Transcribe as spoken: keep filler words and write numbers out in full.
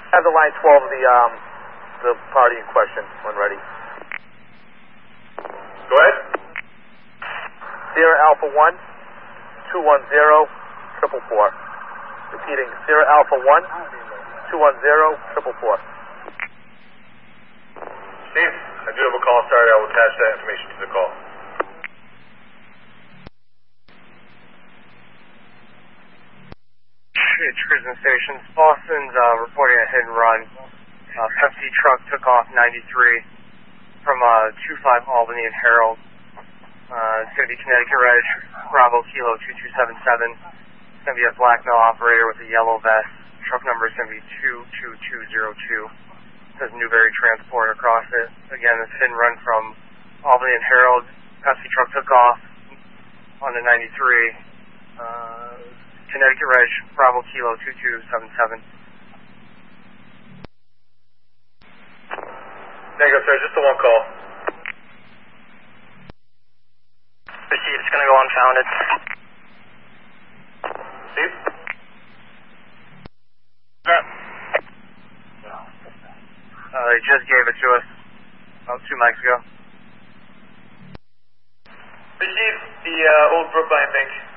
Have the line twelve of the, um, the party in question when ready. Go ahead. Sierra Alpha one, two one zero, triple four. Repeating, Sierra Alpha one, two one zero, triple four. Steve, I do have a call started. I will attach that information to the call. It's Prison Stations. Boston's uh, reporting a hit and run. Uh, Pepsi truck took off ninety-tee from uh, two five Albany and Herald. Uh, it's going to be Connecticut Reg, Bravo Kilo two two seven seven. It's going to be a black male operator with a yellow vest. Truck number is going to be two two two zero two. It says Newberry Transport across it. Again, it's hit and run from Albany and Herald. Pepsi truck took off on the ninety-three. Uh, Connecticut Reg, Bravo Kilo two two seven seven. Negative, sir. Just the one call. Received. It's going to go unfounded. Steve? Yeah. Uh, they just gave it to us about two mics ago. Received the uh, old Brookline Bank.